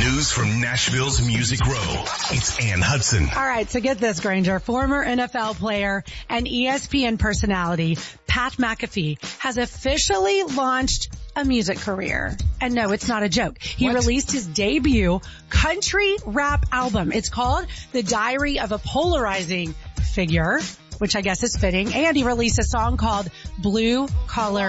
News from Nashville's Music Row. It's Ann Hudson. All right, so get this, Granger. Former NFL player and ESPN personality Pat McAfee has officially launched a music career. And no, it's not a joke. He released his debut country rap album. It's called The Diary of a Polarizing Figure, which I guess is fitting. And he released a song called Blue Collar